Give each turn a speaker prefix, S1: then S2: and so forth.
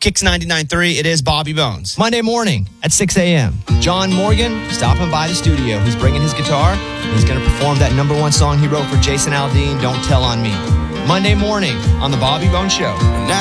S1: Kicks 99.3, it is Bobby Bones.
S2: Monday morning at 6 a.m., John Morgan stopping by the studio. He's bringing his guitar, and he's going to perform that number one song he wrote for Jason Aldean, Don't Tell on Me. Monday morning on The Bobby Bones Show.